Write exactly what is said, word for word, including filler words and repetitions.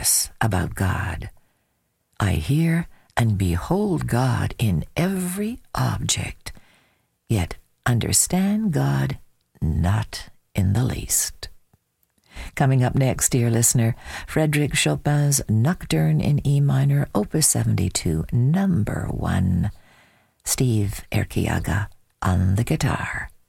this about God. I hear and behold God in every object, yet understand God not in the least. Coming up next, dear listener, Frédéric Chopin's Nocturne in E minor, Opus seventy-two, number one. Steve Erkiaga on the guitar.